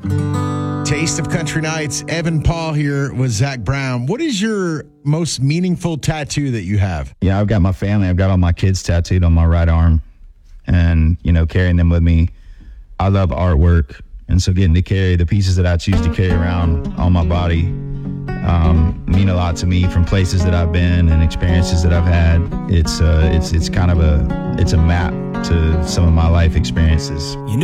Taste of Country Nights. Evan Paul here with Zach Brown. What is your most meaningful tattoo that you have? Yeah, I've got my family. I've got all my kids tattooed on my right arm and, carrying them with me. I love artwork. And so getting to carry the pieces that I choose to carry around on my body mean a lot to me from places that I've been and experiences that I've had. It's kind of a map to some of my life experiences.